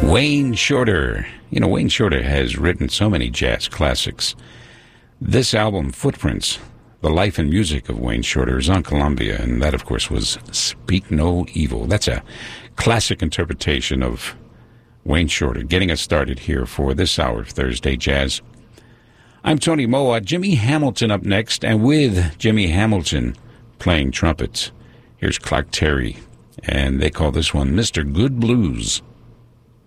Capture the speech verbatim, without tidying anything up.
Wayne Shorter. You know, Wayne Shorter has written so many jazz classics. This album, Footprints, the life and music of Wayne Shorter, is on Columbia, and that, of course, was Speak No Evil. That's a classic interpretation of Wayne Shorter, getting us started here for this hour of Thursday Jazz. I'm Tony Moa. Jimmy Hamilton up next, and with Jimmy Hamilton playing trumpets, here's Clark Terry, and they call this one Mister Good Blues.